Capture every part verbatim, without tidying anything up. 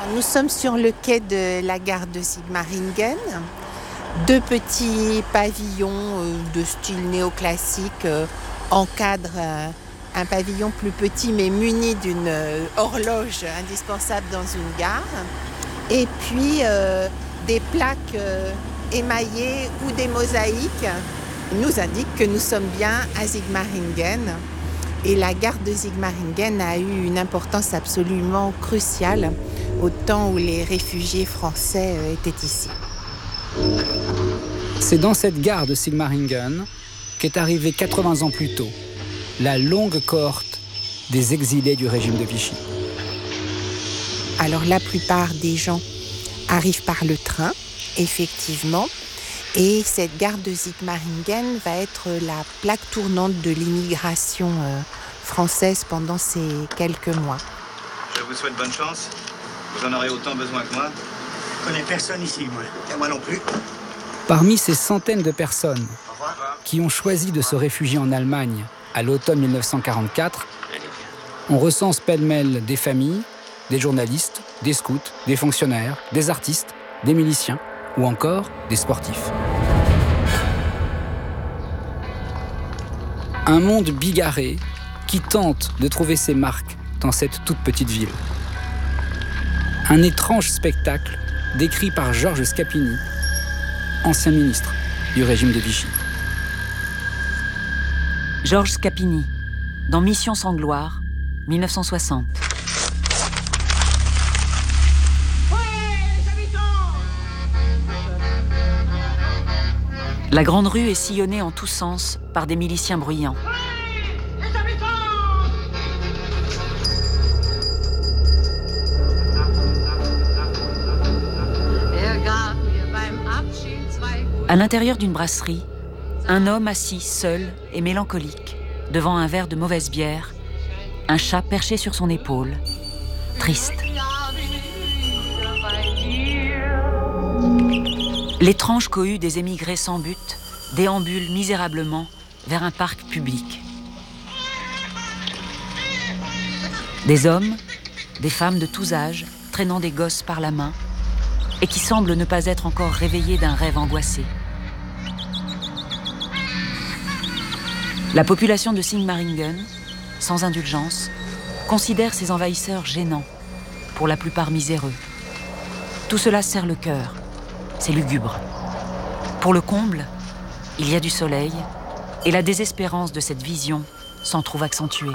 Nous sommes sur le quai de la gare de Sigmaringen. Deux petits pavillons de style néoclassique encadrent un pavillon plus petit mais muni d'une horloge indispensable dans une gare. Et puis euh, des plaques euh, émaillées ou des mosaïques nous indiquent que nous sommes bien à Sigmaringen. Et la gare de Sigmaringen a eu une importance absolument cruciale au temps où les réfugiés français étaient ici. C'est dans cette gare de Sigmaringen qu'est arrivée quatre-vingts ans plus tôt la longue cohorte des exilés du régime de Vichy. Alors la plupart des gens arrivent par le train, effectivement, et cette gare de Sigmaringen va être la plaque tournante de l'immigration euh, française pendant ces quelques mois. Je vous souhaite bonne chance. Vous en aurez autant besoin que moi. Je connais personne ici, moi. Et moi non plus. Parmi ces centaines de personnes qui ont choisi de se réfugier en Allemagne à l'automne mille neuf cent quarante-quatre, on recense pêle-mêle des familles, des journalistes, des scouts, des fonctionnaires, des artistes, des miliciens ou encore des sportifs. Un monde bigarré qui tente de trouver ses marques dans cette toute petite ville. Un étrange spectacle décrit par Georges Scapini, ancien ministre du régime de Vichy. Georges Scapini, dans Mission sans gloire, mille neuf cent soixante. La grande rue est sillonnée en tous sens par des miliciens bruyants. À l'intérieur d'une brasserie, un homme assis seul et mélancolique devant un verre de mauvaise bière, un chat perché sur son épaule, triste. L'étrange cohue des émigrés sans but déambule misérablement vers un parc public. Des hommes, des femmes de tous âges traînant des gosses par la main et qui semblent ne pas être encore réveillés d'un rêve angoissé. La population de Sigmaringen, sans indulgence, considère ces envahisseurs gênants, pour la plupart miséreux. Tout cela serre le cœur, c'est lugubre. Pour le comble, il y a du soleil, et la désespérance de cette vision s'en trouve accentuée.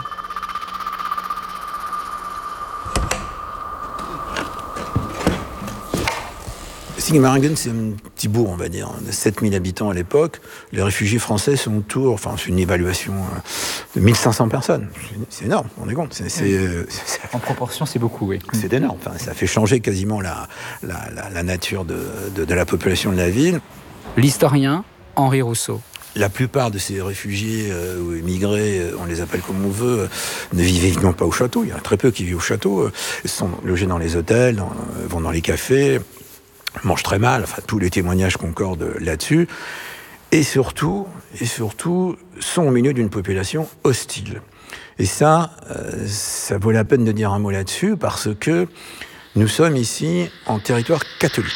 Sigmaringen, c'est un petit bourg, on va dire, de sept mille habitants à l'époque. Les réfugiés français sont autour, enfin, c'est une évaluation de mille cinq cents personnes. C'est énorme, on est compte. C'est, c'est, oui. c'est, en proportion, c'est beaucoup, oui. C'est énorme. Enfin, ça fait changer quasiment la, la, la, la nature de, de, de la population de la ville. L'historien Henri Rousseau. La plupart de ces réfugiés euh, ou émigrés, euh, on les appelle comme on veut, euh, ne vivent évidemment pas au château. Il y en a très peu qui vivent au château. Euh, ils sont logés dans les hôtels, dans, euh, vont dans les cafés, mangent très mal. Enfin, tous les témoignages concordent là-dessus. Et surtout, et surtout, sont au milieu d'une population hostile. Et ça, euh, ça vaut la peine de dire un mot là-dessus, parce que nous sommes ici en territoire catholique.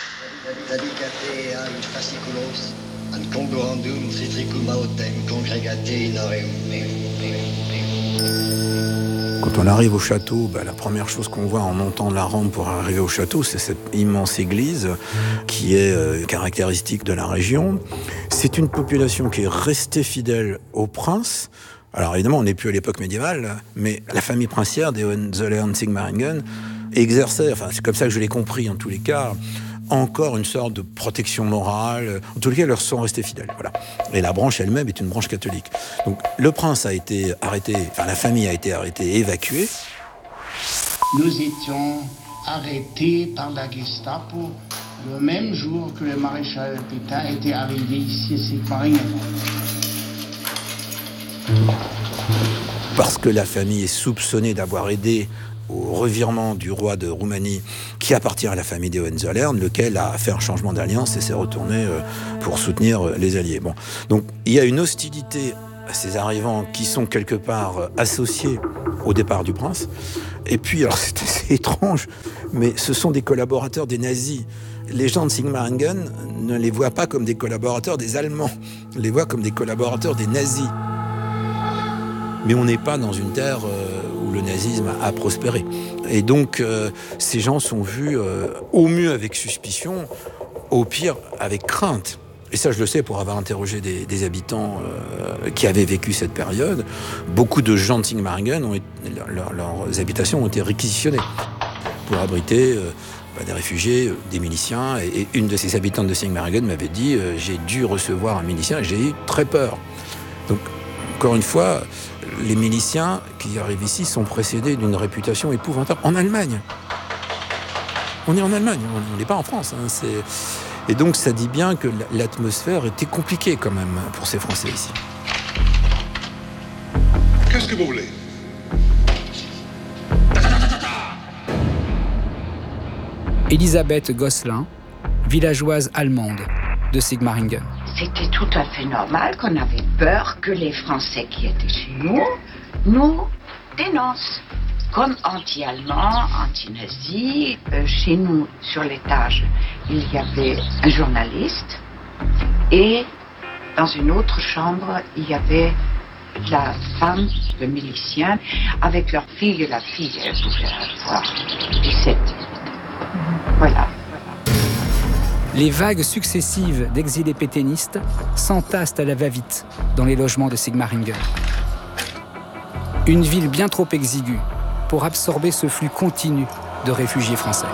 Quand on arrive au château, bah, la première chose qu'on voit en montant la rampe pour arriver au château, c'est cette immense église qui est euh, caractéristique de la région. C'est une population qui est restée fidèle au prince. Alors évidemment, on n'est plus à l'époque médiévale, mais la famille princière des Hohenzollern-Sigmaringen exerçait, enfin c'est comme ça que je l'ai compris en tous les cas, encore une sorte de protection morale. En tous les cas, ils leur sont restés fidèles. Voilà. Et la branche elle-même est une branche catholique. Donc le prince a été arrêté, enfin la famille a été arrêtée et évacuée. Nous étions arrêtés par la Gestapo le même jour que le maréchal Pétain était arrivé ici à Sigmaringen. Parce que la famille est soupçonnée d'avoir aidé au revirement du roi de Roumanie qui appartient à la famille des Hohenzollern, lequel a fait un changement d'alliance et s'est retourné pour soutenir les Alliés. Bon. Donc il y a une hostilité ces arrivants qui sont quelque part associés au départ du prince. Et puis, alors c'est assez étrange, mais ce sont des collaborateurs des nazis. Les gens de Sigmaringen ne les voient pas comme des collaborateurs des Allemands, ils les voient comme des collaborateurs des nazis. Mais on n'est pas dans une terre où le nazisme a prospéré. Et donc, euh, ces gens sont vus euh, au mieux avec suspicion, au pire avec crainte. Et ça, je le sais pour avoir interrogé des, des habitants euh, qui avaient vécu cette période. Beaucoup de gens de Sigmaringen, ont été, leur, leurs habitations ont été réquisitionnées pour abriter euh, bah, des réfugiés, euh, des miliciens. Et, et une de ces habitantes de Sigmaringen m'avait dit euh, « J'ai dû recevoir un milicien et j'ai eu très peur ». Donc, encore une fois, les miliciens qui arrivent ici sont précédés d'une réputation épouvantable. En Allemagne. On est en Allemagne, on n'est pas en France. Hein, c'est... Et donc ça dit bien que l'atmosphère était compliquée quand même pour ces Français ici. Qu'est-ce que vous voulez ? Elisabeth Gosselin, villageoise allemande de Sigmaringen. C'était tout à fait normal qu'on avait peur que les Français qui étaient chez nous nous dénoncent. Comme anti-allemand, anti-nazi, euh, chez nous, sur l'étage, il y avait un journaliste et dans une autre chambre, il y avait la femme, le milicien, avec leur fille. La fille, elle pouvait avoir dix-sept, dix-huit. Voilà. Les vagues successives d'exilés pétainistes s'entassent à la va-vite dans les logements de Sigmaringen. Une ville bien trop exiguë pour absorber ce flux continu de réfugiés français.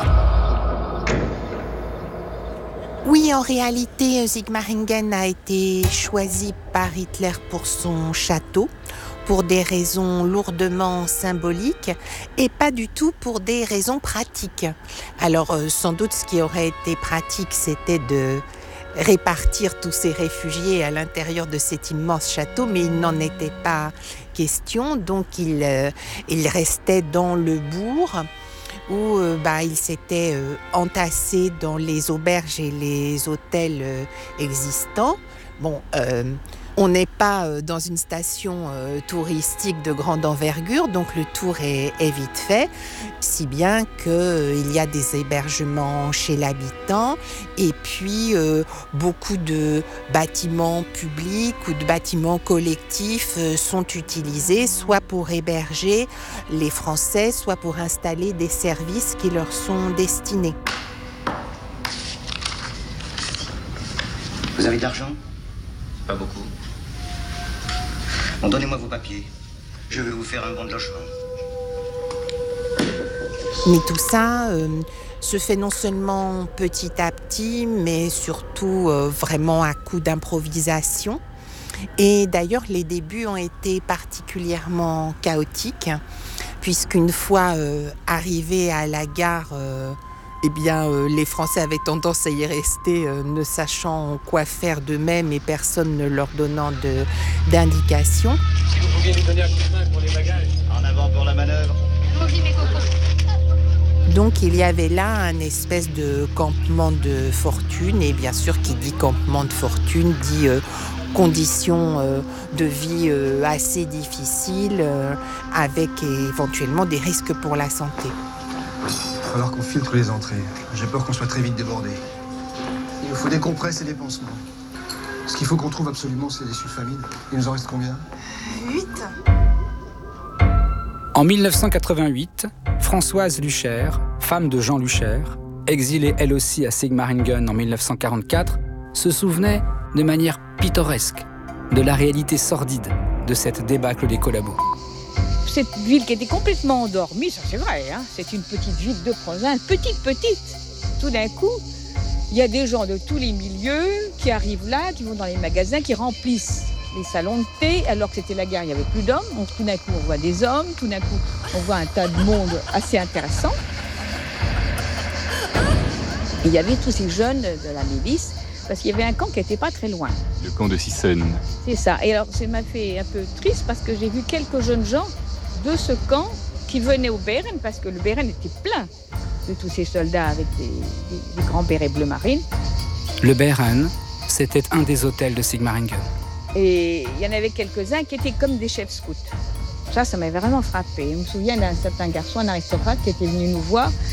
Oui, en réalité, Sigmaringen a été choisi par Hitler pour son château, pour des raisons lourdement symboliques et pas du tout pour des raisons pratiques. Alors, sans doute, ce qui aurait été pratique, c'était de répartir tous ces réfugiés à l'intérieur de cet immense château, mais il n'en était pas question, donc il, euh, il restait dans le bourg où euh, bah, il s'était euh, entassé dans les auberges et les hôtels euh, existants. Bon, euh, on n'est pas euh, dans une station euh, touristique de grande envergure, donc le tour est, est vite fait, si bien qu'il euh, y a des hébergements chez l'habitant et puis euh, beaucoup de bâtiments publics ou de bâtiments collectifs euh, sont utilisés soit pour héberger les Français, soit pour installer des services qui leur sont destinés. Vous avez de l'argent ? Pas beaucoup. Bon, donnez-moi vos papiers. Je vais vous faire un bon de logement. Mais tout ça euh, se fait non seulement petit à petit, mais surtout euh, vraiment à coup d'improvisation. Et d'ailleurs, les débuts ont été particulièrement chaotiques, puisqu'une fois euh, arrivés à la gare, euh, eh bien, euh, les Français avaient tendance à y rester, euh, ne sachant quoi faire d'eux-mêmes et personne ne leur donnant de, d'indications. Si vous pouviez nous donner un coup de main pour les bagages. En avant pour la manœuvre. Donc il y avait là un espèce de campement de fortune, et bien sûr qui dit campement de fortune dit euh, conditions euh, de vie euh, assez difficiles, euh, avec éventuellement des risques pour la santé. Il va falloir qu'on filtre les entrées. J'ai peur qu'on soit très vite débordé. Il nous faut des compresses et des pansements. Ce qu'il faut qu'on trouve absolument, c'est des sulfamides. Il nous en reste combien ? Huit. En mille neuf cent quatre-vingt-huit, Françoise Lucher, femme de Jean Lucher, exilée elle aussi à Sigmaringen en mille neuf cent quarante-quatre, se souvenait de manière pittoresque de la réalité sordide de cette débâcle des collabos. Cette ville qui était complètement endormie, ça c'est vrai, hein, c'est une petite ville de province, petite, petite. Tout d'un coup, il y a des gens de tous les milieux qui arrivent là, qui vont dans les magasins, qui remplissent les salons de thé, alors que c'était la guerre, il n'y avait plus d'hommes. Donc tout d'un coup, on voit des hommes, tout d'un coup, on voit un tas de monde assez intéressant. Et il y avait tous ces jeunes de la milice, parce qu'il y avait un camp qui n'était pas très loin. Le camp de Sissène. C'est ça. Et alors, ça m'a fait un peu triste, parce que j'ai vu quelques jeunes gens de ce camp qui venaient au Beren, parce que le Beren était plein de tous ces soldats avec des, des, des grands bérets bleu marine. Le Beren, c'était un des hôtels de Sigmaringen. Et il y en avait quelques-uns qui étaient comme des chefs scouts. Ça, ça m'avait vraiment frappé. Je me souviens d'un certain garçon, un aristocrate, qui était venu nous voir